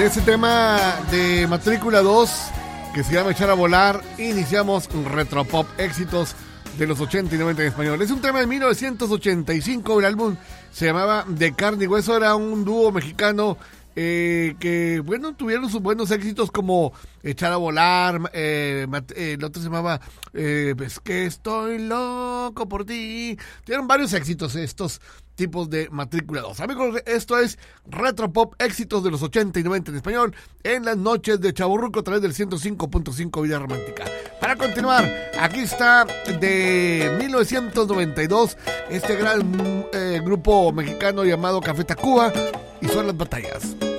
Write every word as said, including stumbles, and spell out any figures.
Ese tema de Matrícula dos, que se llama Echar a Volar, iniciamos Retropop, éxitos de los ochenta y noventa en español. Es un tema de mil novecientos ochenta y cinco, el álbum se llamaba De Carne y Hueso, era un dúo mexicano eh, que, bueno, tuvieron sus buenos éxitos como Echar a Volar, eh, eh, el otro se llamaba eh, Es que estoy loco por ti. Tuvieron varios éxitos estos tipos de Matrícula dos. Amigos, esto es Retropop, éxitos de los ochenta y noventa en español, en las noches de Chavorruco a través del ciento cinco punto cinco Vida Romántica. Para continuar, aquí está de mil novecientos noventa y dos este gran eh, grupo mexicano llamado Café Tacuba, y son Las Batallas.